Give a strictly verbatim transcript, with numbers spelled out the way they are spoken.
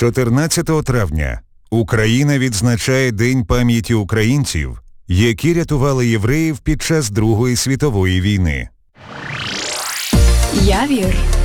чотирнадцятого травня Україна відзначає День пам'яті українців, які рятували євреїв під час Другої світової війни. Явір.